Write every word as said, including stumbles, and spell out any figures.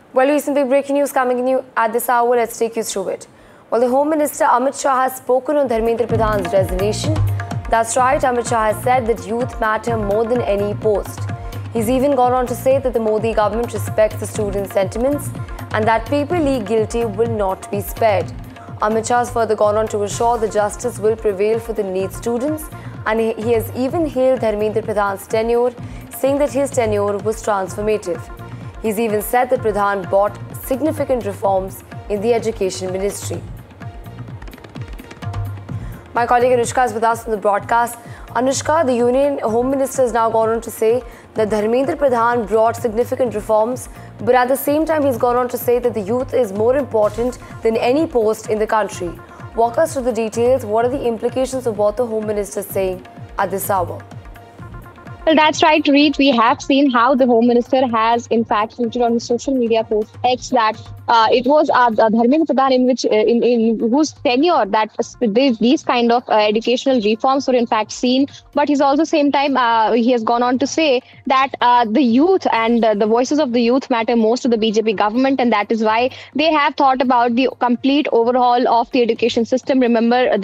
Well, recent big breaking news coming in you at this hour. Let's take you through it. Well, the Home Minister Amit Shah has spoken on Dharmendra Pradhan's resignation. That's right, Amit Shah has said that youth matter more than any post. He's even gone on to say that the Modi government respects the students' sentiments and that people league guilty will not be spared. Amit Shah has further gone on to assure the justice will prevail for the NEET students, and he has even hailed Dharmendra Pradhan's tenure, saying that his tenure was transformative. He's even said that Pradhan brought significant reforms in the education ministry. My colleague Anushka is with us on the broadcast. Anushka, the Union Home Minister has now gone on to say that Dharmendra Pradhan brought significant reforms, but at the same time he's gone on to say that the youth is more important than any post in the country. Walk us through the details. What are the implications of what the Home Minister is saying at this hour? Well, that's right, Reed. We have seen how the Home Minister has, in fact, tweeted on his social media post X that uh, it was uh, Dharmendra Pradhan in which, uh, in, in whose tenure that these, these kind of uh, educational reforms were in fact seen. But he's also same time uh, he has gone on to say that uh, the youth and uh, the voices of the youth matter most to the B J P government, and that is why they have thought about the complete overhaul of the education system. Remember,